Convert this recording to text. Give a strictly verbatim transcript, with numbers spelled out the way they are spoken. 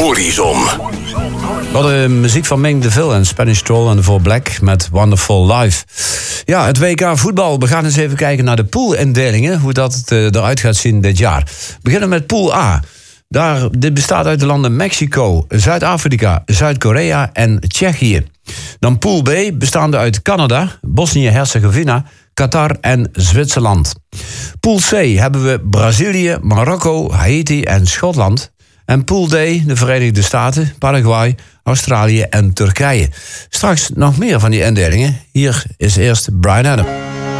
Horizon. Wat de muziek van Ming DeVille en Spanish Stroll en voor Black met Wonderful Life. Ja, het W K voetbal. We gaan eens even kijken naar de poolindelingen, hoe dat uh, eruit gaat zien dit jaar. We beginnen met Pool A. Daar, dit bestaat uit de landen Mexico, Zuid-Afrika, Zuid-Korea en Tsjechië. Dan Pool B, bestaande uit Canada, Bosnië-Herzegovina, Qatar en Zwitserland. Pool C hebben we Brazilië, Marokko, Haiti en Schotland. En Pool D, de Verenigde Staten, Paraguay, Australië en Turkije. Straks nog meer van die indelingen. Hier is eerst Bryan Adams.